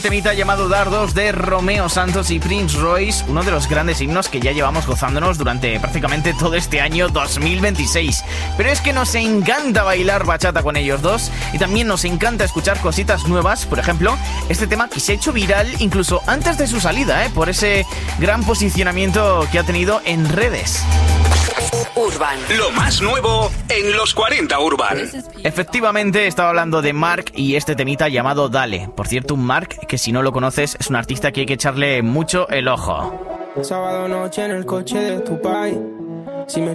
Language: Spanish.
Temita llamado Dardos de Romeo Santos y Prince Royce, uno de los grandes himnos que ya llevamos gozándonos durante prácticamente todo este año 2026. Pero es que nos encanta bailar bachata con ellos dos y también nos encanta escuchar cositas nuevas. Por ejemplo, este tema que se ha hecho viral incluso antes de su salida, por ese gran posicionamiento que ha tenido en redes. Urban. Lo más nuevo en los 40 Urban. Efectivamente, estaba hablando de Mark y este temita llamado Dale. Por cierto, un Mark que si no lo conoces es un artista que hay que echarle mucho el ojo. Sábado noche en el coche de tu pai. Si me